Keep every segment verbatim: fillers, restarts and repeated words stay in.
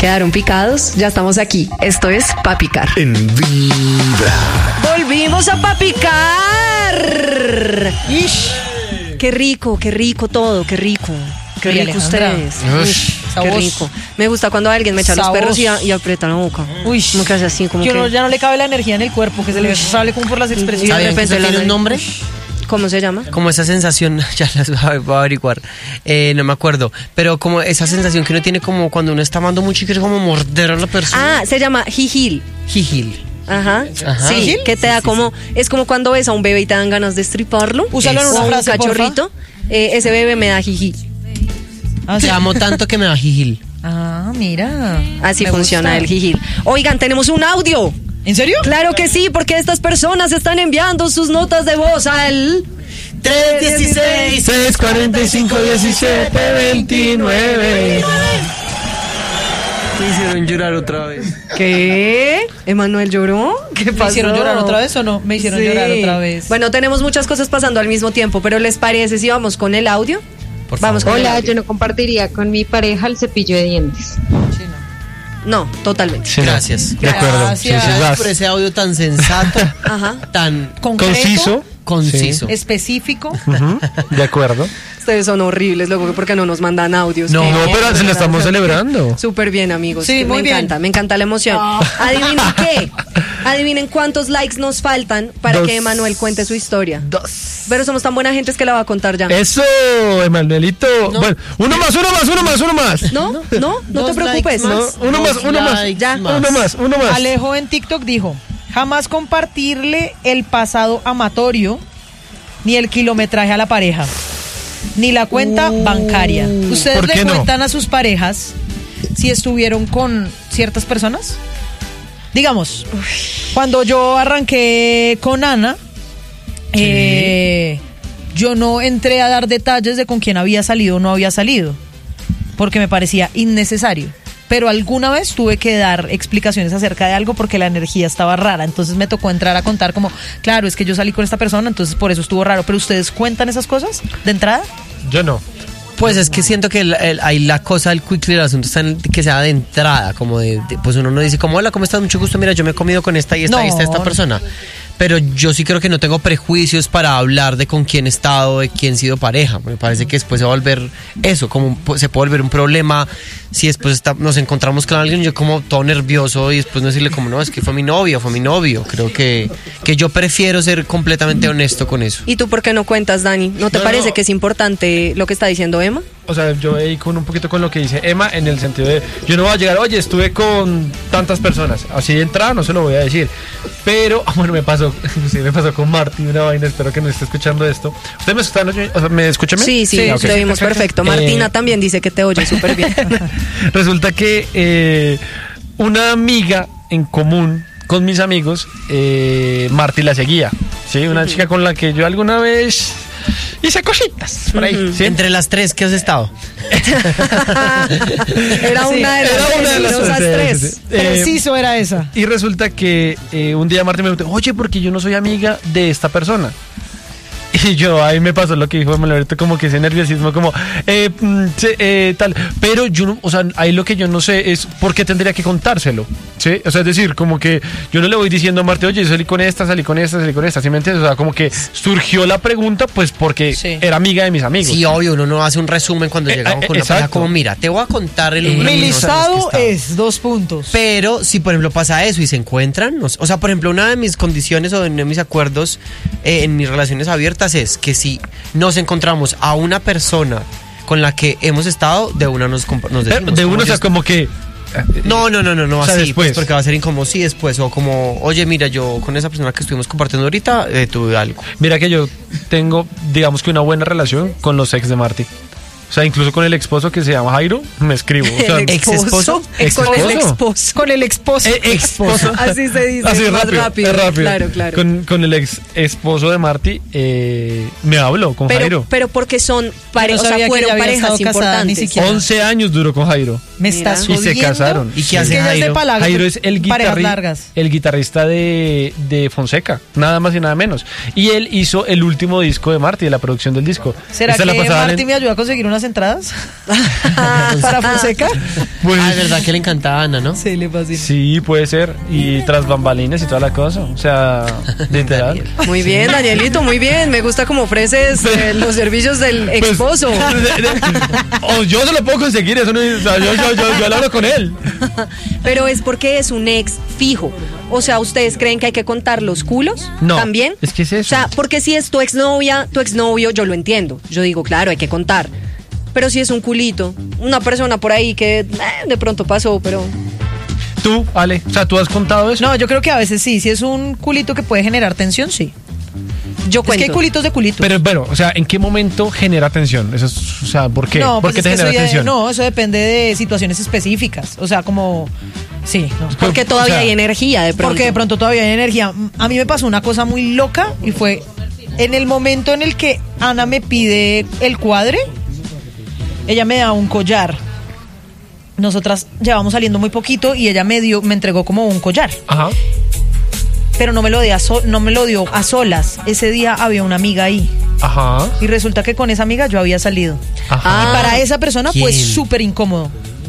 quedaron picados, ya estamos aquí. Esto es Pa' Picar. En Vibra. ¡Volvimos a Pa' Picar! ¡Ish! ¡Qué rico, qué rico todo, qué rico! ¡Qué Uy, rico Alejandra. ustedes! Ush, Ush, ¡Qué sabos. rico! Me gusta cuando alguien me echa los Sabos. perros y, y aprieta la boca. Uy, Como que hace así, como que que... uno ya no le cabe la energía en el cuerpo, que se le sale como por las Y expresiones. de ¿Saben que repente eso la tiene un nariz- nombre? ¿Cómo se llama? Como esa sensación, ya las voy a, voy a averiguar, eh, no me acuerdo, pero como esa sensación que uno tiene como cuando uno está amando mucho y quiere como morder a la persona. Ah, se llama jijil. Jijil. Ajá. Ajá. Sí, ¿Jijil? que te da como... Es como cuando ves a un bebé y te dan ganas de estriparlo. Úsalo en O una a un frase, porfa. cachorrito. Eh, ese bebé me da jijil. Ah, sí. Te amo tanto que me da jijil. Ah, mira. Así Me funciona gusta. el jijil. Oigan, tenemos un audio. ¿En serio? Claro que sí, porque estas personas están enviando sus notas de voz al... tres dieciséis seis cuarenta y cinco diecisiete veintinueve. Me hicieron llorar otra vez. ¿Qué? ¿Emanuel lloró? ¿Qué pasó? ¿Me hicieron llorar otra vez o no? Me hicieron Sí. llorar otra vez. Bueno, tenemos muchas cosas pasando al mismo tiempo, pero ¿les parece si vamos con el audio? Por Vamos favor. con el Hola, audio. yo no compartiría con mi pareja el cepillo de dientes. No, totalmente. Sí, no. Gracias. De acuerdo. Sí, sí, Gracias. vas. Por ese audio tan sensato, Ajá. tan Concreto, Conciso. conciso. específico. Ujú, de acuerdo. Ustedes son horribles, loco, porque no nos mandan audios. No, Qué No, bien, pero se lo estamos celebrando. Súper bien, amigos. Sí, que muy me bien. encanta, me encanta la emoción. Adivinen qué. Adivinen cuántos likes nos faltan para Dos. que Emanuel cuente su historia. Dos. Pero somos tan buena gente es que la va a contar ya. Eso, Emanuelito. Bueno, uno más, uno más, uno más, uno más. No, no, no Dos te preocupes. likes No, más. uno más, Dos uno más. likes Ya. más. Uno más, uno más. Alejo en TikTok dijo, jamás compartirle el pasado amatorio ni el kilometraje a la pareja, ni la cuenta bancaria. ¿Ustedes ¿por le qué no? cuentan a sus parejas si estuvieron con ciertas personas? Digamos, cuando yo arranqué con Ana, eh, yo no entré a dar detalles de con quién había salido o no había salido, porque me parecía innecesario. Pero alguna vez tuve que dar explicaciones acerca de algo porque la energía estaba rara. Entonces me tocó entrar a contar como, claro, es que yo salí con esta persona, entonces por eso estuvo raro. ¿Pero ustedes cuentan esas cosas de entrada? Yo no. Pues es que siento que el, el- ahí la cosa del quickly, el asunto está en que sea de entrada, como de, de- pues uno no dice como, hola, ¿cómo estás? Mucho gusto, mira, yo me he comido con esta y esta No. y esta, esta persona. Pero yo sí creo que no tengo prejuicios para hablar de con quién he estado, de quién he sido pareja. Me parece que después se va a volver eso, como pues, se puede volver un problema si después está- nos encontramos con alguien, yo como todo nervioso y después no decirle como, no, es que fue mi novia, fue mi novio. Creo que, que yo prefiero ser completamente honesto con eso. ¿Y tú por qué no cuentas, Dani? ¿No te No, parece no. que es importante lo que está diciendo Emma? O sea, yo ahí con un poquito con lo que dice Emma en el sentido de, yo no voy a llegar, oye, estuve con tantas personas, así de entrada no se lo voy a decir, pero, ah, bueno, me pasó, sí, me pasó con Marty una vaina, espero que no esté escuchando esto. ¿Ustedes me escuchan? O sea, ¿me escuchan bien? Sí, sí, Ah, ok. te oímos perfecto. Eh, Martina también dice que te oye súper bien. Resulta que eh, una amiga en común con mis amigos, eh, Marty la seguía, ¿sí? Una chica con la que yo alguna vez hice cositas por ahí, ¿sí? Entre las tres que has estado. Era una de las Era una de las preciosas tres, tres. sí, sí. Eh, Preciso era esa. Y resulta que eh, un día Marta me preguntó, oye, porque yo no soy amiga de esta persona. Y yo, ahí me pasó lo que dijo Manuel, como que ese nerviosismo, como, eh, mm, sí, eh, tal. Pero yo, no, o sea, ahí lo que yo no sé es por qué tendría que contárselo, ¿sí? O sea, es decir, como que yo no le voy diciendo a Marta, oye, yo salí con esta, salí con esta, salí con esta, ¿sí me entiendes? O sea, como que surgió la pregunta, pues porque Sí. era amiga de mis amigos. Sí, obvio, uno no hace un resumen cuando Eh, llegamos eh, con una pareja exacto. como, mira, te voy a contar el Eh, número Mi de personas que listado he estado. es dos puntos. Pero si por ejemplo pasa eso y se encuentran, no sé, o sea, por ejemplo, una de mis condiciones o de uno de mis acuerdos eh, en mis relaciones abiertas es que si nos encontramos a una persona con la que hemos estado, de una nos, compa- nos Eh, decimos. de como uno, o yo- sea, como que... No, no, no, no, no, O sea, así, después. pues, porque va a ser incómodo, sí, después, o como, oye, mira, yo con esa persona que estuvimos compartiendo ahorita, eh, tuve algo. Mira que yo tengo, digamos que una buena relación con los ex de Marty. O sea, incluso con el esposo que se llama Jairo, me escribo. O sea, El ex esposo. Ex- Con el ¿Esposo? esposo. Con el esposo. Eh, ex esposo. Así se dice. Así más rápido, rápido. es rápido. Claro, claro. Con, con el ex esposo de Marty, eh, me habló con pero, Jairo. pero porque son parejas, no o sabía sea, que ella fueron había parejas estado casada, ni importantes. siquiera. once años duró con Jairo. Me Mira. estás Y se jodiendo. casaron. ¿Y qué Es hace que ella es de Jairo? palagas, Jairo es el, parejas guitarri- largas. el guitarrista de, de Fonseca, nada más y nada menos. Y él hizo el último disco de Marty, de la producción del disco. ¿Será Esta que la pasaban Marty en- me ayuda a conseguir una unas entradas para Fonseca. Pues, Ah, es verdad que le encanta a Ana, ¿no? Sí, le fascina. sí, puede ser. Y tras bambalinas y toda la cosa. O sea, literal. Muy bien, Danielito, muy bien. Me gusta cómo ofreces eh, los servicios del Pues, esposo. de- de- o yo se lo puedo conseguir, eso no, o sea, yo, yo, yo, yo lo hablo con él. Pero es porque es un ex fijo. O sea, ¿ustedes creen que hay que contar los culos? No, ¿También? es que es eso. O sea, porque si es tu exnovia, tu exnovio, yo lo entiendo. Yo digo, claro, hay que contar. Pero si es un culito, una persona por ahí que eh, de pronto pasó, pero... Tú, Ale, o sea, ¿tú has contado eso? No, yo creo que a veces sí. Si es un culito que puede generar tensión, sí. Yo Es cuento. que hay culitos de culitos. Pero bueno, o sea, ¿en qué momento genera tensión? Eso es, o sea, ¿por qué? No, ¿Por pues qué es te que genera eso ya- tensión? no, eso depende de situaciones específicas. O sea, como... Sí, no. Porque todavía o sea, hay energía de pronto. Porque de pronto todavía hay energía. A mí me pasó una cosa muy loca y fue en el momento en el que Ana me pide el cuadre, ella me da un collar. Nosotras llevamos saliendo muy poquito y ella me dio, me entregó como un collar, Ajá. pero no me lo dio a, so- no me lo dio a solas. Ese día había una amiga ahí Ajá. y resulta que con esa amiga yo había salido. Ajá. Ah. Y para esa persona fue ¿Quién? súper incómodo.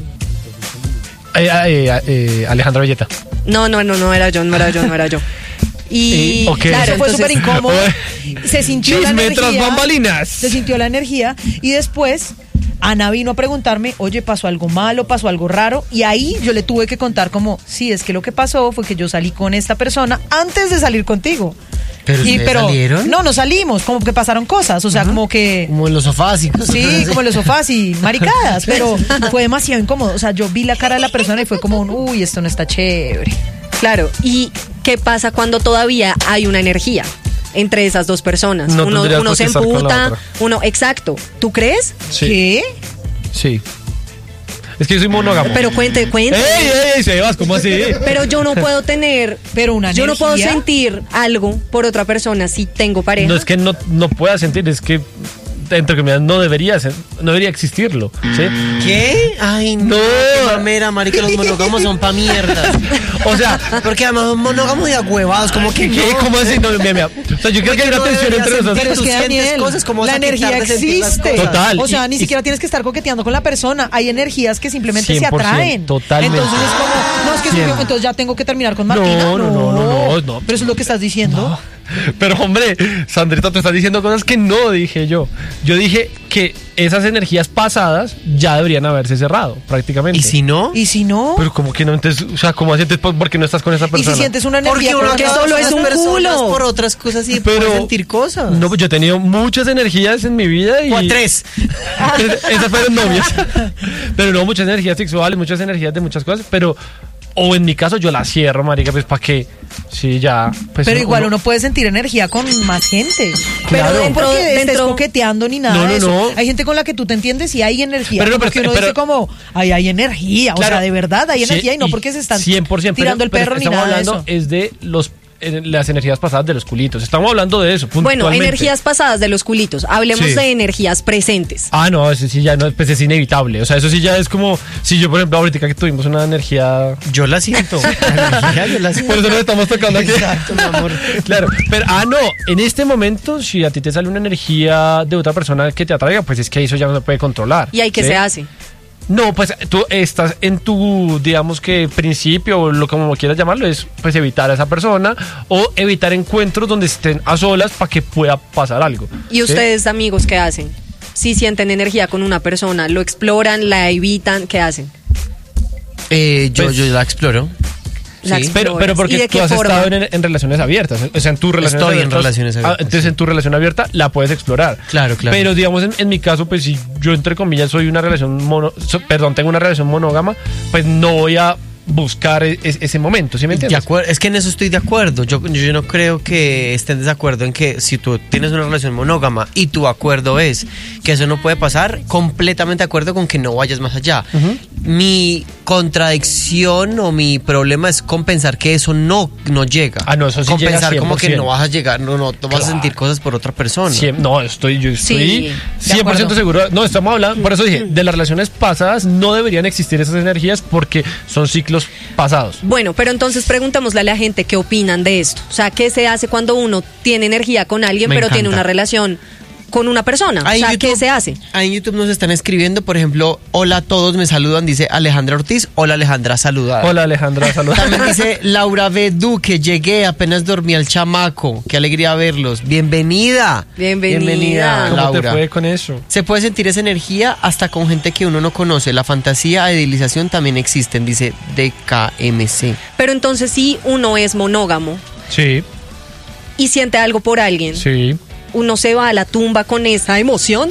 Eh, eh, eh, Alejandra Villeta. No, no, no, no era yo, no era yo, no era yo. Y Eh, ok. claro, Eso fue entonces- súper incómodo. Se sintió la Chisme energía. tras bambalinas. Se sintió la energía y después Ana vino a preguntarme, oye, ¿pasó algo malo? ¿Pasó algo raro? Y ahí yo le tuve que contar como, sí, es que lo que pasó fue que yo salí con esta persona antes de salir contigo. ¿Pero y, ustedes salieron? No, no salimos, como que pasaron cosas, o sea, como que... Como en los sofás y cosas Sí, así. como en los sofás y maricadas, pero fue demasiado incómodo. O sea, yo vi la cara de la persona y fue como, un, uy, esto no está chévere. Claro, ¿y qué pasa cuando todavía hay una energía entre esas dos personas? No uno tendrías uno por se qué estar con la emputa, otra. uno, exacto. ¿Tú crees? Sí. ¿Qué? Sí. Es que yo soy monógamo. Pero cuente, cuente. ¡Ey, ey, Sebas! ¿Cómo así? Pero yo no puedo tener, Pero una yo no puedo energía. sentir algo por otra persona si tengo pareja. No es que no, no pueda sentir, es que entre comillas no debería ser, no debería existirlo, ¿sí? ¿Qué? Ay, no. No. Qué mamera, marica, los monógamos son pa' mierda. O sea, Porque además son monógamos y agüevados, como que ¿qué? no. ¿Cómo así? No, mira, mira. O sea, yo creo que hay una no tensión debería entre sentir nosotros. Pero es tú que sientes Daniel, cosas, ¿cómo vas la a quitar energía de sentir las existe. cosas? Total. O sea, Y- ni y- siquiera tienes que estar coqueteando con la persona. Hay energías que simplemente cien se por ciento, atraen. totalmente. Entonces es como, no, es que cien. subió, entonces ya tengo que terminar con Martina. No, no, no, no, no, no. Pero eso es lo que estás diciendo. Pero hombre, Sandrita, te estás diciendo cosas que no dije yo. Yo dije que esas energías pasadas ya deberían haberse cerrado, prácticamente. ¿Y si no? Y si no, Pero como que no, entonces, o sea, ¿cómo así? Entonces, ¿por qué no estás con esa y persona? si sientes una Porque energía uno con que otra- solo es un culo. por otras cosas y Pero- puede sentir cosas. No, pues yo he tenido muchas energías en mi vida y... O a tres. Esas fueron novias. Pero no, muchas energías sexuales, muchas energías de muchas cosas, pero... O en mi caso yo la cierro, marica, pues ¿para qué? Sí, ya. Pues, Pero igual uno puede sentir energía con más gente. Claro. Pero no porque Dentro- estés dentro- coqueteando ni nada No, no, de eso. no. Hay gente con la que tú te entiendes y hay energía. Pero no, Como pero- que uno pero- dice como, ay, hay energía. O Claro. sea, de verdad hay Sí, energía y no porque se están cien por ciento, tirando pero- el pero perro ni estamos nada de hablando eso. es de los eh, las energías pasadas de los culitos. Estamos hablando de eso, Bueno, puntualmente. energías pasadas de los culitos. Hablemos Sí. de energías presentes. Ah, no, eso sí ya no, pues es inevitable. O sea, eso sí ya es como si yo, por ejemplo, ahorita que tuvimos una energía. Yo la siento. La energía, yo la siento. Por eso nos estamos tocando aquí. Exacto, mi amor. Claro, pero ah, no, en este momento, si a ti te sale una energía de otra persona que te atraiga, pues es que eso ya no se puede controlar. ¿Y ahí qué ¿sí? se hace? No, pues tú estás en tu, digamos que principio, o lo como quieras llamarlo, es pues evitar a esa persona o evitar encuentros donde estén a solas para que pueda pasar algo. ¿Y ¿sí? ustedes, amigos, qué hacen? Si sienten energía con una persona, ¿lo exploran, la evitan? ¿Qué hacen? Eh, yo, Pues- yo la exploro. La Sí. exploras. Pero, pero ¿Y porque de tú qué has forma? estado en, en relaciones abiertas, o sea, en tu relación Estoy en relaciones abiertas, Ah, entonces sí. en tu relación abierta la puedes explorar. Claro, claro. Pero digamos en, en mi caso, pues si yo entre comillas soy una relación mono, so- perdón, tengo una relación monógama, pues no voy a buscar e- es- ese momento, ¿sí me De entiendes? acuerdo, es que en eso estoy de acuerdo. Yo, yo no creo que estén de desacuerdo en que si tú tienes una relación monógama y tu acuerdo es que eso no puede pasar, completamente de acuerdo con que no vayas más allá. Mi contradicción o mi problema es compensar que eso no, no llega. Ah, no, eso sí llega compensar como que cien por ciento. no vas a llegar, no, no, no vas a sentir cosas por otra persona. Cien- no, estoy, yo Sí, estoy de cien por ciento acuerdo. seguro. No, estamos hablando, por eso dije, de las relaciones pasadas no deberían existir esas energías porque son ciclos pasados. Bueno, pero entonces preguntémosle a la gente qué opinan de esto. O sea, ¿qué se hace cuando uno tiene energía con alguien, Me pero tiene encanta. una relación con una persona. Ahí o sea, en ¿qué YouTube- se hace? Ahí en YouTube nos están escribiendo, por ejemplo, hola a todos, me saludan, dice Alejandra Ortiz, hola Alejandra, saludada. Hola Alejandra, saludos. También dice Laura B. Duque, llegué, apenas dormí al chamaco, qué alegría verlos. Bienvenida. Bienvenida. ¿Cómo te Laura. fue con eso? Se puede sentir esa energía hasta con gente que uno no conoce. La fantasía e idealización también existen, dice D K M C. Pero entonces si uno es monógamo Sí, y siente algo por alguien, sí, uno se va a la tumba con esa emoción.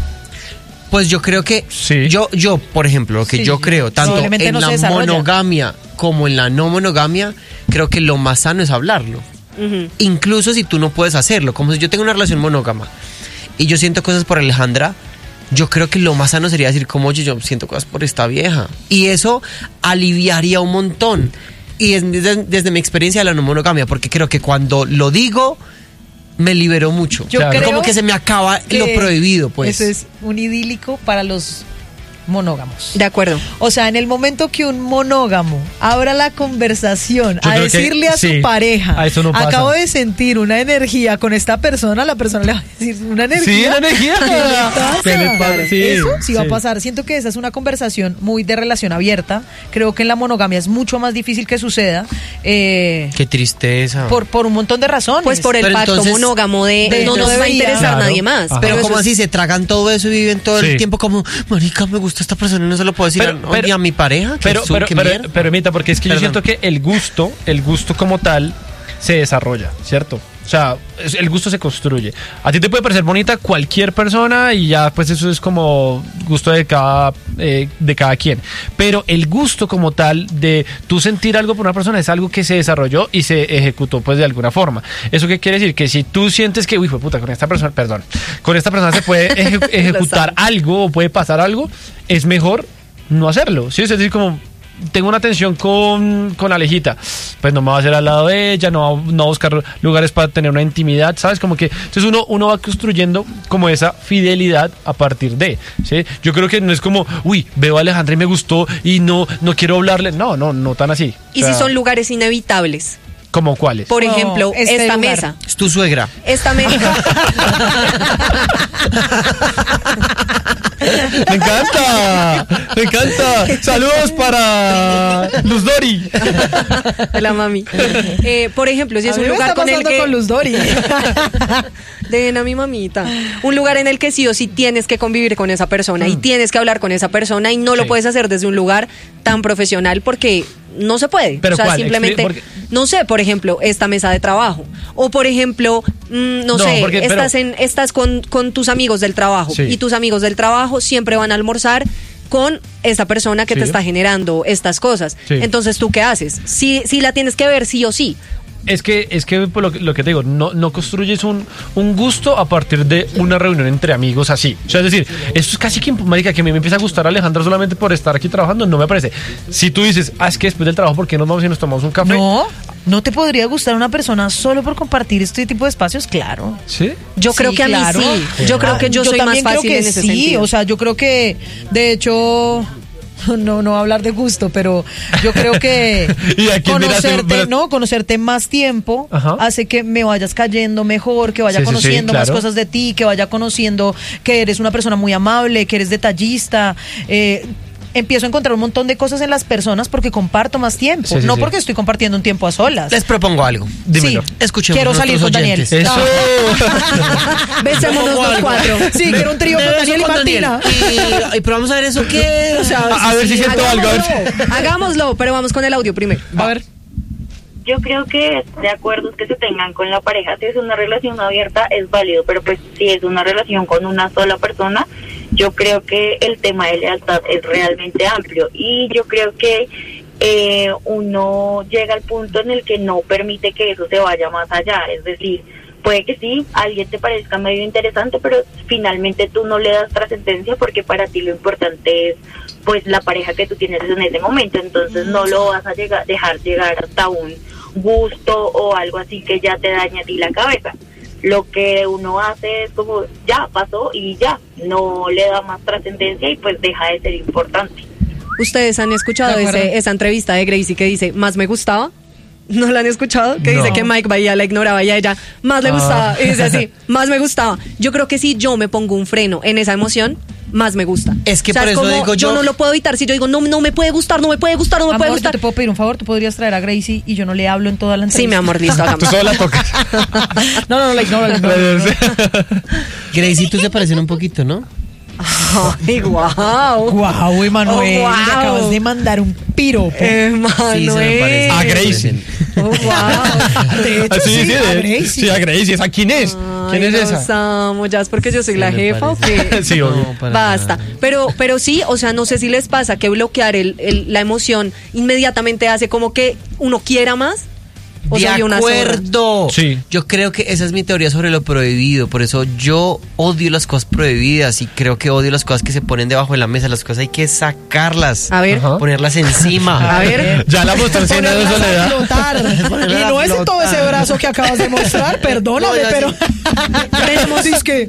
Pues yo creo que Sí. yo, yo, por ejemplo, lo que Sí, yo creo, tanto probablemente en no se la desarrolla. monogamia como en la no monogamia, creo que lo más sano es hablarlo. Ujú. Incluso si tú no puedes hacerlo, como si yo tengo una relación monógama y yo siento cosas por Alejandra, yo creo que lo más sano sería decir como, oye, yo siento cosas por esta vieja. Y eso aliviaría un montón. Y es desde, desde mi experiencia de la no monogamia, porque creo que cuando lo digo, me liberó mucho. Yo Claro. creo Como que se me acaba que lo prohibido, pues. Eso es un idílico para los monógamos. De acuerdo. O sea, en el momento que un monógamo abra la conversación Yo a creo que decirle a su sí, pareja, a eso no pasa. acabo de sentir una energía con esta persona, la persona le va a decir, ¿una energía? Sí, una energía. ¿Qué le pasa? ¿Qué le pasa? Sí, Eso sí, va a sí. pasar. Siento que esa es una conversación muy de relación abierta. Creo que en la monogamia es mucho más difícil que suceda. eh, Qué tristeza. por, por un montón de razones. Pues por el Pero pacto entonces- monógamo de, de- no no nos va a debería. interesar Claro. nadie más. Ajá. Pero Pero como eso es- así se tragan todo eso y viven todo Sí. el tiempo como, marica, me gusta esta persona y no se lo puedo decir Pero- a, pero- oye, a mi pareja. Pero, que su- pero, que pero, mierda. pero, Emita, porque es que Perdón. yo siento que el gusto, el gusto como tal, se desarrolla, ¿cierto? O sea, es- el gusto se construye. A ti te puede parecer bonita cualquier persona y ya pues eso es como gusto de cada, eh, de cada quien. Pero el gusto como tal de tú sentir algo por una persona es algo que se desarrolló y se ejecutó pues de alguna forma. ¿Eso qué quiere decir? Que si tú sientes que, uy, fue puta, con esta persona, perdón, con esta persona se puede eje- ejecutar algo o puede pasar algo, es mejor no hacerlo. ¿Sí? Es decir, como tengo una tensión con, con Alejita, pues no me va a hacer al lado de ella, no va, no va a buscar lugares para tener una intimidad, ¿sabes? Como que entonces uno, uno va construyendo como esa fidelidad a partir de, ¿sí? Yo creo que no es como, uy, veo a Alejandra y me gustó y no, no quiero hablarle, no, no, no tan así. y O sea, si son lugares inevitables. ¿como cuáles? Por No, ejemplo, este esta lugar. mesa. Es tu suegra. Esta mesa. ¡Me encanta! ¡Me encanta! ¡Saludos para Luz Dori! Hola, mami. Eh, por ejemplo, si es A mí un me lugar está con el pasando que... con Luz Dori. Dejen a mi mamita. Un lugar en el que sí o sí tienes que convivir con esa persona y tienes que hablar con esa persona y no lo Sí. puedes hacer desde un lugar tan profesional porque no se puede. ¿Pero o sea, cuál? simplemente, Expli- porque- no sé, por ejemplo, esta mesa de trabajo. O por ejemplo, mm, no, No, sé, porque- pero- estás, en, estás con, con tus amigos del trabajo Sí. y tus amigos del trabajo siempre van a almorzar con esa persona que Sí. te está generando estas cosas. Sí. Entonces, ¿tú qué haces? Si, si la tienes que ver sí o sí. Es que, es que por lo, que- lo que te digo, no, no construyes un, un gusto a partir de una reunión entre amigos así. O sea, es decir, esto es casi que, marica, que a mí me empieza a gustar Alejandra solamente por estar aquí trabajando, no me parece. Si tú dices, ah, es que después del trabajo, ¿por qué nos vamos y nos tomamos un café? No, ¿no te podría gustar una persona solo por compartir este tipo de espacios? Claro. ¿Sí? Yo Sí, creo que a mí claro. sí. Yo creo que yo, soy más también fácil creo que en ese sí, sentido. o sea, yo creo que, de hecho, no, no voy a hablar de gusto, pero yo creo que ¿Y a quién miraste? conocerte, Pero- no, conocerte más tiempo Ajá. hace que me vayas cayendo mejor, que vaya Sí, sí, sí, conociendo más claro. cosas de ti, que vaya conociendo que eres una persona muy amable, que eres detallista. eh, Empiezo a encontrar un montón de cosas en las personas porque comparto más tiempo, Sí, sí, no sí. porque estoy compartiendo un tiempo a solas. Les propongo algo. Dímelo. Sí, Escuchemos quiero a salir con nuestros Daniel. oyentes. Eso. Besémonos los cuatro. Sí, quiero un trío Me con beso Daniel y con Martina. Y, y probamos a ver eso qué. O sea, A, a ver si siento algo. A ver si- Hagámoslo, hagámoslo, pero vamos con el audio primero. A ver. Yo creo que de acuerdos que se tengan con la pareja, si es una relación abierta es válido, pero pues si es una relación con una sola persona, yo creo que el tema de lealtad es realmente amplio y yo creo que eh, uno llega al punto en el que no permite que eso se vaya más allá, es decir, puede que sí, a alguien te parezca medio interesante, pero finalmente tú no le das trascendencia porque para ti lo importante es pues la pareja que tú tienes en ese momento, entonces no lo vas a llegar, dejar llegar hasta un gusto o algo así que ya te daña a ti la cabeza. Lo que uno hace es como ya pasó y ya, no le da más trascendencia y pues deja de ser importante. ¿Ustedes han escuchado De acuerdo. ese, esa entrevista de Gracie que dice, más me gustaba? ¿No la han escuchado? Que No. dice que Mike Bahía la ignoraba y a ella más le Ah. gustaba. Y dice así, más me gustaba. Yo creo que si yo me pongo un freno en esa emoción, más me gusta. Es que O sea, por eso como, digo yo- no lo puedo evitar. Si yo digo, no, no me puede gustar, no me puede gustar, no me puede Amor, yo gustar. te puedo pedir un favor, tú podrías traer a Gracie y yo no le hablo en toda la entrevista. Sí, mi amor, listo, Tú hagamos. solo la tocas. No, no, no, la ignoro, la ignoro. Gracie, tú se parecen un poquito, ¿no? Ay, guau. Guau, Emanuel, Oh, guau. le acabas de mandar un piropo. Emanuel. Sí, se me parece. A Gracie. Oh, wow. De hecho, Así sí, dice, a ¿eh? Gracie. Sí, a Gracie. ¿Esa quién es? ¿Quién Ay, es los esa? amo, ya es porque yo soy Sí, la me jefa o parece. qué. Sí, obvio. No, para Basta. nada. Pero, pero sí, o sea, no sé si les pasa que bloquear el, el- la emoción inmediatamente hace como que uno quiera más. O De soy una zorra. acuerdo. Sí. Yo creo que esa es mi teoría sobre lo prohibido. Por eso yo odio las cosas prohibidas y creo que odio las cosas que se ponen debajo de la mesa. Las cosas hay que sacarlas. A ver. Ajá. Ponerlas encima. A ver. Ya la mostró en Cien años de Ponerlas a soledad. flotar. Ponerlas Y a no es todo flotar. ese brazo que acabas de mostrar, perdóname, No, ya pero. Tenemos- es que.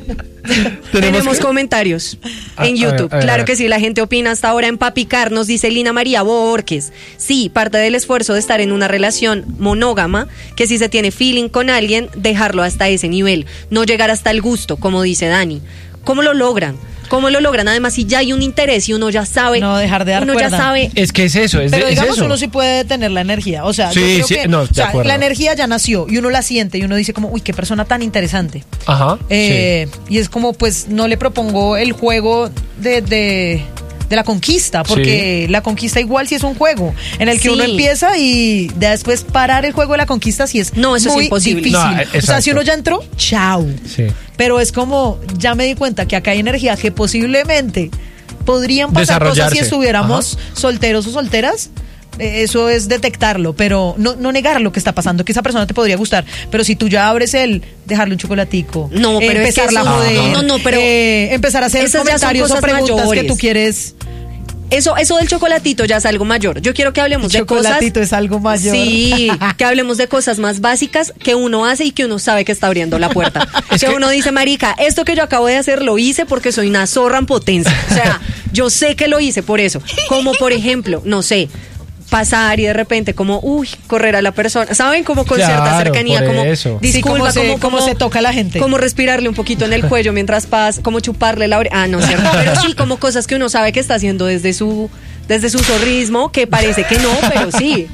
Tenemos que- comentarios A- en a YouTube. ver, a ver, a Claro ver. que sí, la gente opina hasta ahora en Papicar. Nos dice Lina María Borges. Sí, parte del esfuerzo de estar en una relación monógama, que si se tiene feeling con alguien, dejarlo hasta ese nivel. No llegar hasta el gusto, como dice Dani. ¿Cómo lo logran? ¿Cómo lo logran? Además, si ya hay un interés y uno ya sabe. No, dejar de dar Uno ya cuerda. sabe. Es que es eso, es, Pero de- es digamos, eso. uno sí puede tener la energía. O sea, Sí, yo creo sí, que no, o de sea, acuerdo. la energía ya nació y uno la siente y uno dice como, uy, qué persona tan interesante. Ajá. Eh, Y es como, pues, no le propongo el juego de, de, de la conquista, porque la conquista igual sí es un juego en el que Sí. uno empieza y de después parar el juego de la conquista sí es No, eso es muy imposible. difícil. No, o sea, exacto. si uno ya entró, chao. Sí. Pero es como, ya me di cuenta que acá hay energía que posiblemente podrían pasar cosas si Desarrollarse. estuviéramos solteros o solteras. Eh, Eso es detectarlo, pero no, no negar lo que está pasando, que esa persona te podría gustar. Pero si tú ya abres el dejarle un chocolatico, No, pero es que empezar eso- a joder, no, no, no, pero eh, empezar a hacer esas ya son comentarios o cosas preguntas mayores. que tú quieres. Eso, eso del chocolatito ya es algo mayor. Yo quiero que hablemos El de cosas. chocolatito es algo mayor. Sí, que hablemos de cosas más básicas que uno hace y que uno sabe que está abriendo la puerta. Es que, que- uno dice, marica, esto que yo acabo de hacer lo hice porque soy una zorra en potencia. O sea, yo sé que lo hice por eso. Como por ejemplo, no sé, pasar y de repente como, uy, correr a la persona. ¿Saben? Como con cierta Claro, cercanía, por como eso. Sí, disculpa, cómo se- como, cómo como- se toca a la gente. Como respirarle un poquito en el cuello mientras pasa, como chuparle la oreja. Ah, no, cierto. Pero sí, como cosas que uno sabe que está haciendo desde su, desde su zorrismo, que parece que no, pero sí.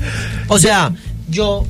O sea, yo.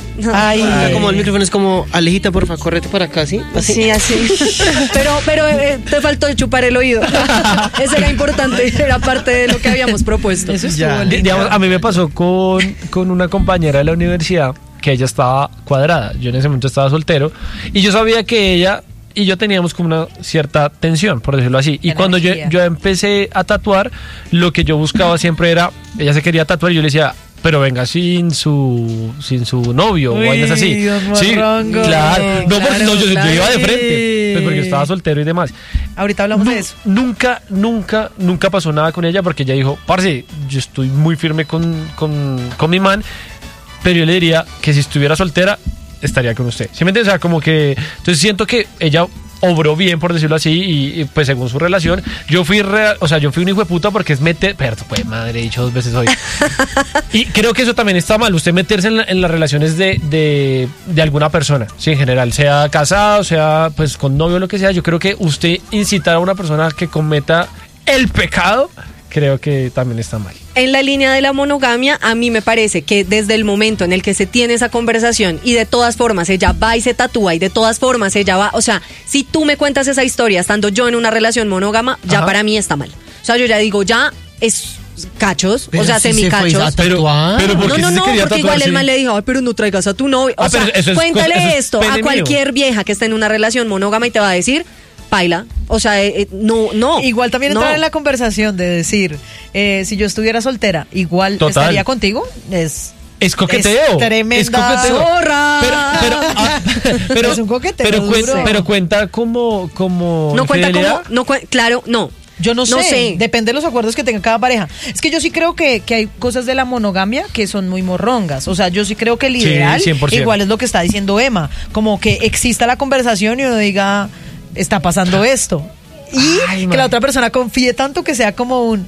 Ay, Ah, como el micrófono es como, Alejita, porfa, correte para acá, ¿sí? Así. Sí, así. Pero, pero eh, te faltó chupar el oído. Eso era importante, era parte de lo que habíamos propuesto. Eso Ya. estuvo Di- lindo. digamos, a mí me pasó con, con una compañera de la universidad que ella estaba cuadrada. Yo en ese momento estaba soltero y yo sabía que ella y yo teníamos como una cierta tensión, por decirlo así. Y cuando yo, Energía. yo empecé a tatuar, lo que yo buscaba siempre era, ella se quería tatuar y yo le decía, pero venga sin su sin su novio Uy, o vainas así. Dios Sí, morrongo. claro. No, porque Claro, no, yo, yo claro. iba de frente, pues porque yo estaba soltero y demás. Ahorita hablamos Nu- de eso. Nunca, nunca, nunca pasó nada con ella porque ella dijo, parce, yo estoy muy firme con, con, con mi man, pero yo le diría que si estuviera soltera, estaría con usted. ¿Sí me entiendes? O sea, como que, entonces siento que ella obró bien, por decirlo así, y, y, pues según su relación, yo fui real, o sea, yo fui un hijo de puta porque es meter, perdón, pues madre, he dicho dos veces hoy. Y creo que eso también está mal, usted meterse en, la- en las relaciones de, de, de alguna persona, sí, en general, sea casado, sea pues con novio o lo que sea, yo creo que usted incitar a una persona que cometa el pecado, creo que también está mal. En la línea de la monogamia, a mí me parece que desde el momento en el que se tiene esa conversación y de todas formas ella va y se tatúa y de todas formas ella va, o sea, si tú me cuentas esa historia estando yo en una relación monógama, ya Ajá. para mí está mal. O sea, yo ya digo, ya es cachos, Pero o sea, si se fue semicachos. a tatuar. Pero, ¿por No, qué no, si se no, quería porque tatuar, igual el sí? man le dijo, "Ay, pero no traigas a tu novio." O Ah, sea, pero eso es- cuéntale eso es esto pene a mío. cualquier vieja que esté en una relación monógama y te va a decir, paila. O sea, eh, eh, no, no. Igual también no. entrar en la conversación de decir, eh, si yo estuviera soltera, igual Total. estaría contigo, es... Es coqueteo. Es tremenda Es coqueteo. zorra. Pero, pero, ah, pero, Es un coqueteo pero, cuen- duro. pero cuenta como, como No cuenta como, infidelidad. no cuen- claro, no. Yo no sé, No sé. depende de los acuerdos que tenga cada pareja. Es que yo sí creo que, que hay cosas de la monogamia que son muy morrongas. O sea, yo sí creo que el Sí, ideal cien por ciento. igual es lo que está diciendo Emma. Como que exista la conversación y uno diga, está pasando esto. Y Ay, que man. la otra persona confíe tanto que sea como un,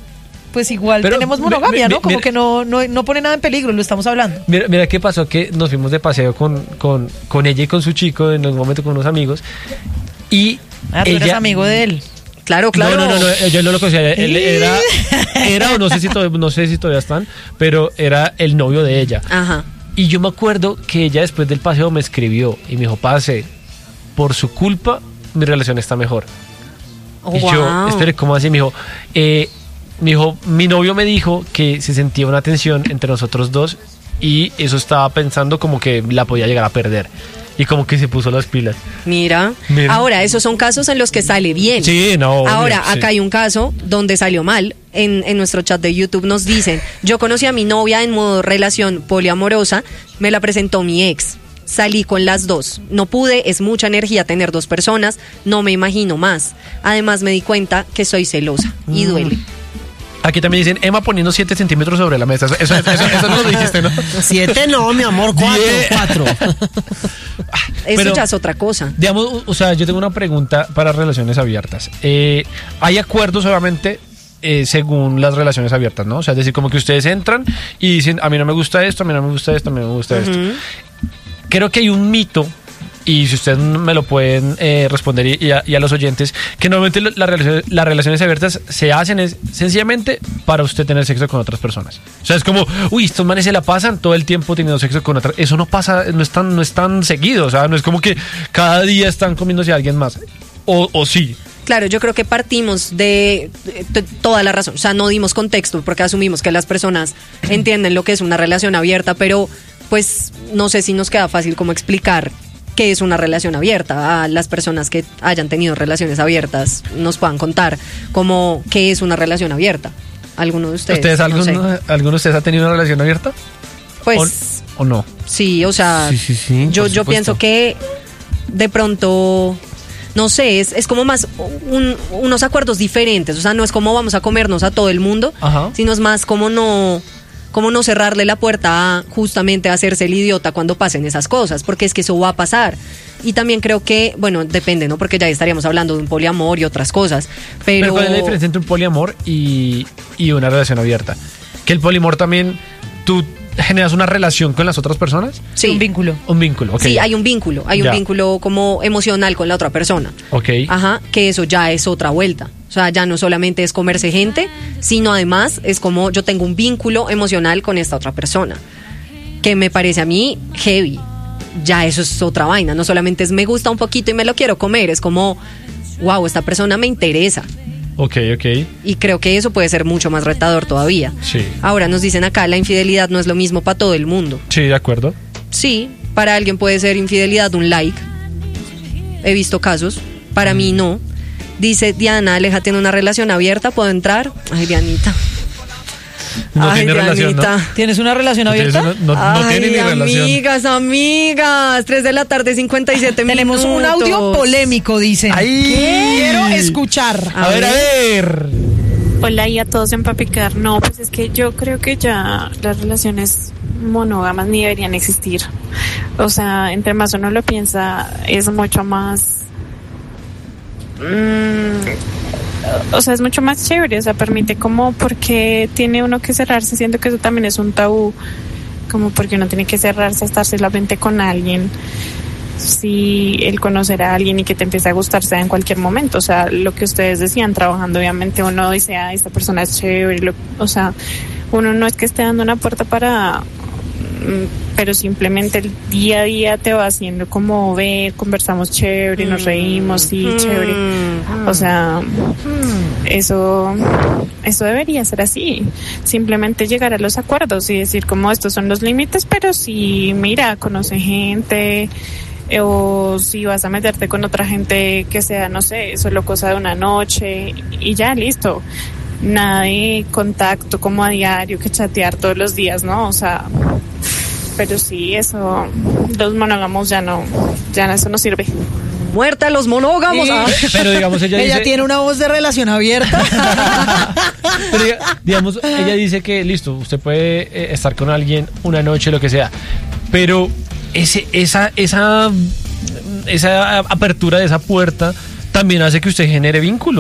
pues igual Pero tenemos mi- monogamia, mi- ¿no? Como mira- que no, no, no pone nada en peligro, lo estamos hablando. Mira, mira qué pasó, que nos fuimos de paseo con, con, con ella y con su chico, en un momento con unos amigos, y Ah, tú ella... eres amigo de él. Claro, claro. No, no, no, no, yo no lo conocía, él era, era o no sé si todavía, no sé si todavía están, pero era el novio de ella. Ajá. Y yo me acuerdo que ella después del paseo me escribió y me dijo, parce, por su culpa mi relación está mejor. Oh, y yo, wow. espere, ¿cómo así? Me dijo, eh, me dijo, mi novio me dijo que se sentía una tensión entre nosotros dos y eso estaba pensando como que la podía llegar a perder. Y como que se puso las pilas. Mira. Mira. Ahora, esos son casos en los que sale bien. Sí, no. obvio, Ahora, sí. acá hay un caso donde salió mal. En, en nuestro chat de YouTube nos dicen, yo conocí a mi novia en modo relación poliamorosa, me la presentó mi ex. Salí con las dos. No pude, es mucha energía tener dos personas, no me imagino más. Además me di cuenta que soy celosa y Mm. duele. Aquí también dicen, Emma poniendo siete centímetros sobre la mesa. Eso, eso, eso, eso no lo dijiste, ¿no? Siete no, mi amor, cuatro, Diez. cuatro. Eso Pero- ya es otra cosa. Digamos, o- o sea, yo tengo una pregunta para relaciones abiertas. Eh, hay acuerdos, obviamente, eh, según las relaciones abiertas, ¿no? O sea, es decir, como que ustedes entran y dicen, a mí no me gusta esto, a mí no me gusta esto, a mí no me gusta esto. Ujú. Creo que hay un mito, y si ustedes me lo pueden eh, responder y, y a, y a los oyentes, que normalmente lo- las relaciones, las relaciones abiertas se hacen es sencillamente para usted tener sexo con otras personas. O sea, es como, uy, estos manes se la pasan todo el tiempo teniendo sexo con otras. Eso no pasa, no es tan, no es tan seguido. O sea, no es como que cada día están comiéndose a alguien más. O, o sí. Claro, yo creo que partimos de, de- de toda la razón. O sea, no dimos contexto porque asumimos que las personas entienden lo que es una relación abierta, pero pues no sé si nos queda fácil como explicar qué es una relación abierta. A las personas que hayan tenido relaciones abiertas nos puedan contar como qué es una relación abierta. ¿Alguno de ustedes? ¿Ustedes, No alguno, sé. ¿Alguno de ustedes ha tenido una relación abierta? Pues ¿O, o no? sí, o sea, Sí, sí, sí, yo, por yo supuesto. pienso que de pronto, no sé, es, es como más un- unos acuerdos diferentes, o sea, no es como vamos a comernos a todo el mundo, Ajá. sino es más como no, como no cerrarle la puerta a justamente a hacerse el idiota cuando pasen esas cosas, porque es que eso va a pasar. Y también creo que, bueno, depende, ¿no? Porque ya estaríamos hablando de un poliamor y otras cosas, pero... Pero ¿cuál es la diferencia entre un poliamor y, y una relación abierta? Que el poliamor también, tú generas una relación con las otras personas. Sí. Un vínculo. Un vínculo, ok. Sí, hay un vínculo, hay Ya. un vínculo como emocional con la otra persona. Ok. Ajá, que eso ya es otra vuelta. O sea, ya no solamente es comerse gente, sino además es como yo tengo un vínculo emocional con esta otra persona, que me parece a mí heavy. Ya eso es otra vaina, no solamente es me gusta un poquito y me lo quiero comer, es como, wow, esta persona me interesa. Ok, ok. Y creo que eso puede ser mucho más retador todavía. Sí. Ahora nos dicen acá, la infidelidad no es lo mismo para todo el mundo. Sí, de acuerdo. Sí, para alguien puede ser infidelidad un like. He visto casos, para mí no. Dice Diana, Aleja tiene una relación abierta, ¿puedo entrar? Ay, Dianita. No Ay, tiene relación, ¿no? Dianita. ¿Tienes una relación No tiene- abierta? no- no- no Ay, tiene ni relación. amigas, amigas, tres de la tarde, cincuenta y siete minutos. Tenemos un audio polémico, dicen. ¡Ay! Quiero escuchar. A ver, a ver. Hola y a todos en Papicar. No, pues es que yo creo que ya las relaciones monógamas ni deberían existir. O sea, entre más uno lo piensa, es mucho más... mm, o sea, es mucho más chévere. O sea, permite como porque tiene uno que cerrarse. Siento que eso también es un tabú. Como porque uno tiene que cerrarse a estar solamente con alguien. Si el conocer a alguien y que te empiece a gustar sea en cualquier momento, o sea, lo que ustedes decían, trabajando obviamente uno dice, ah, esta persona es chévere, lo- o sea, uno no es que esté dando una puerta para, mm, pero simplemente el día a día te va haciendo como ver, conversamos chévere, nos reímos, sí, chévere, o sea, eso, eso debería ser así, simplemente llegar a los acuerdos y decir como estos son los límites, pero sí, mira, conoce gente, o si vas a meterte con otra gente que sea, no sé, solo cosa de una noche y ya, listo. Nada de contacto como a diario, que chatear todos los días, ¿no? O sea, pero sí, eso, los monógamos ya no, ya no, eso no sirve. Muerta a los monógamos. Y- Ah. pero digamos, ella, Ella dice, tiene una voz de relación abierta. pero diga- digamos, ella dice que listo, usted puede eh, estar con alguien una noche, lo que sea, pero ese, esa, esa, esa apertura de esa puerta también hace que usted genere vínculos.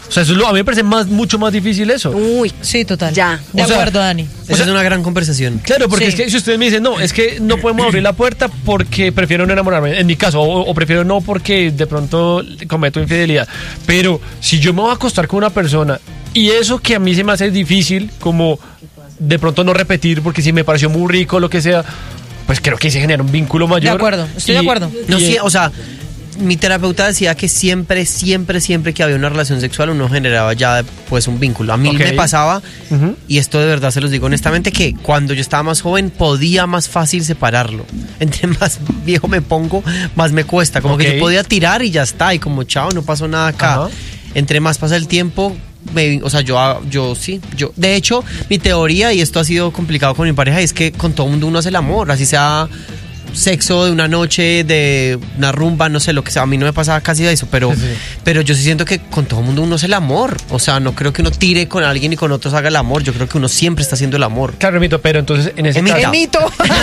O sea, eso es lo, a mí me parece más, mucho más difícil eso. Uy, Sí, total. Ya. De O sea, acuerdo, Dani. Esa sea- es una gran conversación. Claro, porque Sí. es que si ustedes me dicen, no, es que no podemos abrir la puerta porque prefiero no enamorarme, en mi caso, o, o prefiero no porque de pronto cometo infidelidad. Pero si yo me voy a acostar con una persona y eso que a mí se me hace difícil, como de pronto no repetir porque si me pareció muy rico, lo que sea, pues creo que se genera un vínculo mayor. De acuerdo, estoy de acuerdo. No, y- sí, o sea, mi terapeuta decía que siempre, siempre, siempre que había una relación sexual uno generaba ya pues un vínculo. A mí Ok. me pasaba, Ujú. y esto de verdad se los digo honestamente, que cuando yo estaba más joven podía más fácil separarlo. Entre más viejo me pongo, más me cuesta. Como que Ok. yo podía tirar y ya está, y como chao, no pasó nada acá. Ajá. Entre más pasa el tiempo, me- o sea, yo, yo sí, yo, de hecho, mi teoría, y esto ha sido complicado con mi pareja, es que con todo mundo uno hace el amor, así sea sexo de una noche, de una rumba, no sé lo que sea. A mí no me pasa casi eso, pero, Sí, sí. pero yo sí siento que con todo el mundo uno hace el amor. O sea, no creo que uno tire con alguien y con otros haga el amor. Yo creo que uno siempre está haciendo el amor. Claro, Emito, pero entonces en ese Emita. caso... Emito.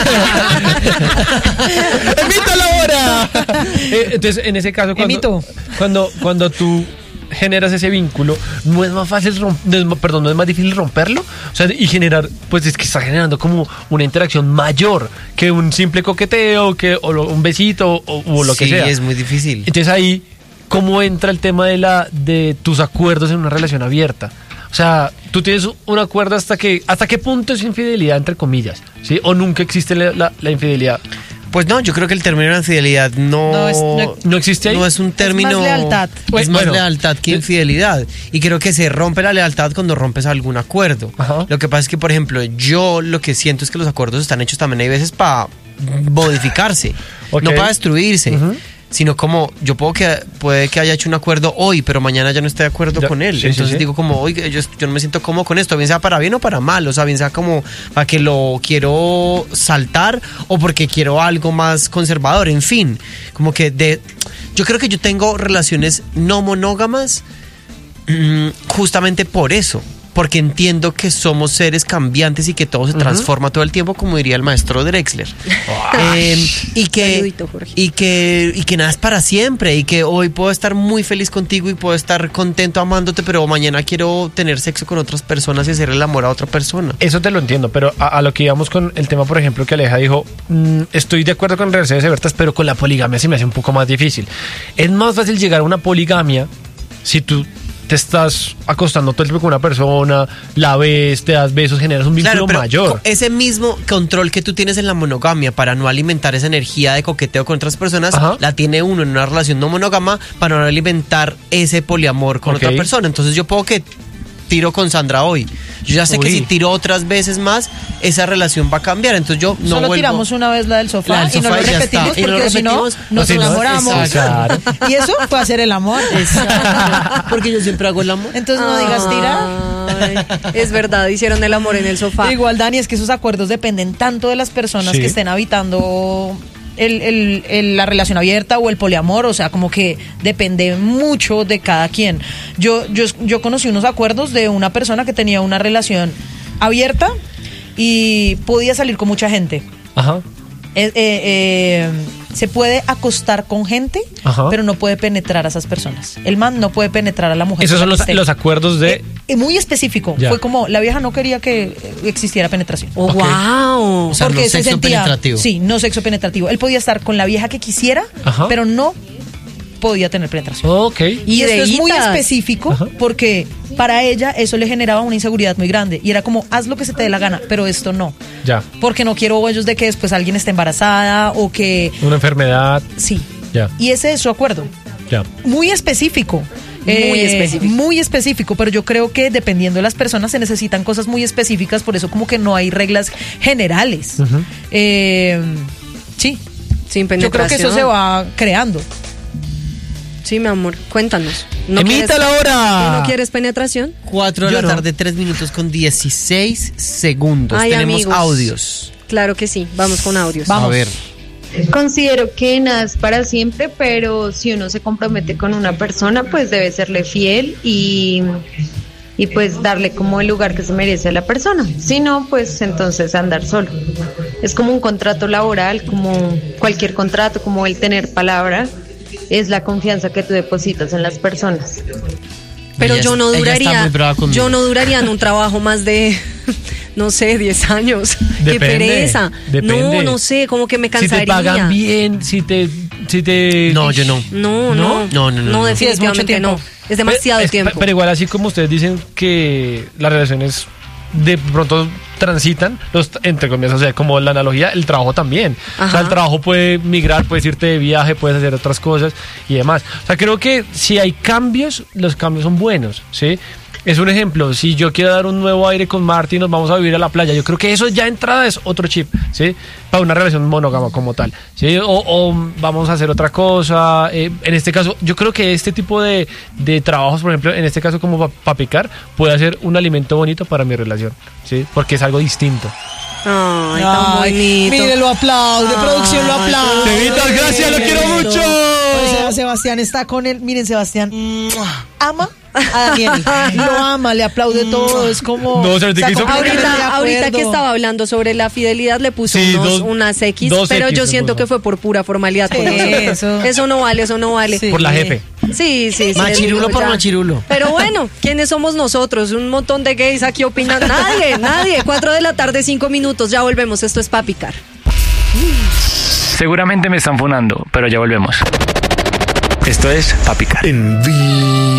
¡Emita la hora! Eh, entonces, en ese caso, cuando, Emito. cuando, cuando tú generas ese vínculo, no es más fácil, rom- no es ma- perdón, no es más difícil romperlo, o sea, y generar, pues es que está generando como una interacción mayor que un simple coqueteo, que o lo- un besito o, o lo que Sí, sea. es muy difícil. Entonces ahí, ¿cómo entra el tema de la de tus acuerdos en una relación abierta? O sea, tú tienes un acuerdo hasta que hasta qué punto es infidelidad entre comillas, ¿sí? O nunca existe la, la- la infidelidad. Pues no, yo creo que el término de infidelidad no, No es- no- ¿No existe ahí? no es un término. lealtad. Es más Bueno, lealtad que yo- infidelidad. Y creo que se rompe la lealtad cuando rompes algún acuerdo. Ajá. Lo que pasa es que, por ejemplo, yo lo que siento es que los acuerdos están hechos también hay veces para modificarse, Ok. no para destruirse. Ujú. Sino como yo puedo que puede que haya hecho un acuerdo hoy, pero mañana ya no esté de acuerdo Ya, con él. sí, sí, Entonces sí. digo como, oiga, yo, yo no me siento cómodo con esto, bien sea para bien o para mal, o sea, bien sea como para que lo quiero saltar o porque quiero algo más conservador, en fin, como que de yo creo que yo tengo relaciones no monógamas mm, justamente por eso. Porque entiendo que somos seres cambiantes y que todo se transforma todo el tiempo, como diría el maestro Drexler. Eh, y que Saludito, Jorge. y que y que nada es para siempre y que hoy puedo estar muy feliz contigo y puedo estar contento amándote, pero mañana quiero tener sexo con otras personas y hacer el amor a otra persona. Eso te lo entiendo, pero a, a lo que íbamos con el tema, por ejemplo, que Aleja dijo, mm, estoy de acuerdo con relaciones abiertas, pero con la poligamia sí me hace un poco más difícil. Es más fácil llegar a una poligamia si tú te estás acostando todo el tiempo con una persona, la ves, te das besos, generas un vínculo Claro, pero mayor. co- ese mismo control que tú tienes en la monogamia para no alimentar esa energía de coqueteo con otras personas, Ajá. la tiene uno en una relación no monógama para no alimentar ese poliamor con Ok. otra persona. Entonces yo puedo que tiro con Sandra hoy. Yo ya sé que Uy. si tiro otras veces más, esa relación va a cambiar. Entonces yo no Solo vuelvo- tiramos una vez la del sofá, La del y no sofá lo y ya repetimos está. Y no porque lo si no repetimos, nos o si no, enamoramos. exacto. Y eso fue hacer el amor. Exacto. Porque yo siempre hago el amor. Entonces no digas tira. Ay, es verdad, hicieron el amor en el sofá. Igual, Dani, es que esos acuerdos dependen tanto de las personas Sí. que estén habitando el- el- el- la relación abierta o el poliamor, o sea, como que depende mucho de cada quien. Yo, yo, yo conocí unos acuerdos de una persona que tenía una relación abierta y podía salir con mucha gente. Ajá. Eh, eh, eh, se puede acostar con gente, Ajá. pero no puede penetrar a esas personas. El man no puede penetrar a la mujer. Esos con son la los, que esté. los acuerdos de... Eh, eh, muy específico. Ya. Fue como la vieja no quería que eh, existiera penetración. Oh, Ok. wow. O sea, no se sexo sentía- penetrativo. Sí, no sexo penetrativo. Él podía estar con la vieja que quisiera, Ajá. pero no podía tener penetración. Ok. Y esto es muy Ideitas. específico Ajá. porque para ella eso le generaba una inseguridad muy grande. Y era como, haz lo que se te dé la gana, pero esto no. Ya. Porque no quiero huellos de que después alguien esté embarazada o que... Una enfermedad. Sí. Ya. Y ese es su acuerdo. Ya. Muy específico. Muy específico. Muy específico, pero yo creo que dependiendo de las personas se necesitan cosas muy específicas, por eso como que no hay reglas generales. Ujú. Eh, sí, Sin yo creo que penetración. eso se va creando. Sí, mi amor, cuéntanos. ¿No ¡Emita quieres- la hora! ¿Tú no quieres penetración? cuatro de Yo la no. tarde, tres minutos con dieciséis segundos. Ay, Tenemos amigos. audios. Claro que sí, vamos con audios. Vamos. A ver. Considero que nada es para siempre, pero si uno se compromete con una persona, pues debe serle fiel y, y pues darle como el lugar que se merece a la persona. Si no, pues entonces andar solo. Es como un contrato laboral, como cualquier contrato, como el tener palabra, es la confianza que tú depositas en las personas. Pero Ella yo es- no ella está duraría, muy brava conmigo. yo no duraría en un trabajo más de, no sé, diez años. Qué Depende, pereza. depende. No, no sé, como que me Si cansaría. te pagan bien, si te... Si te No, yo no. No, ¿No? no, No, no, no, no. Sí, es mucho definitivamente tiempo. no. Es demasiado Pero- es- tiempo. Pero igual así como ustedes dicen que las relaciones de pronto transitan, los, entre comillas, o sea, como la analogía, el trabajo también. O Ajá. sea, el trabajo puede migrar, puedes irte de viaje, puedes hacer otras cosas y demás. O sea, creo que si hay cambios, los cambios son buenos, ¿sí? Es un ejemplo, si yo quiero dar un nuevo aire con Marty, nos vamos a vivir a la playa, yo creo que eso ya de entrada es otro chip, ¿sí? Para una relación monógama como tal, ¿sí? O, o vamos a hacer otra cosa, eh, en este caso, yo creo que este tipo de, de trabajos, por ejemplo, en este caso como para picar, puede ser un alimento bonito para mi relación, ¿sí? Porque es algo distinto. Ay, tan Ay, bonito. mire, lo aplaude, Ay, producción lo aplaude. Tevitas, gracias, lo quiero mucho. Pues, Sebastián está con él. Miren, Sebastián ama a Daniel. Lo ama, le aplaude todo. Es como. No, se le está quiso- completamente de Ahorita, ahorita que acuerdo. estaba hablando sobre la fidelidad le puso Sí, unos- dos- unas X, dos pero X yo le siento puso. que fue por pura formalidad. Sí, con nosotros. eso. Eso no vale, eso no vale. Sí. Por la jefe. Sí, sí, sí. Machirulo les digo por ya. machirulo. Pero bueno, ¿quiénes somos nosotros? Un montón de gays aquí opinan. Nadie, nadie. Cuatro de la tarde, cinco minutos. Ya volvemos. Esto es Pa' Picar. Seguramente me están funando, pero ya volvemos. Esto es Pa' Picar. En vivo.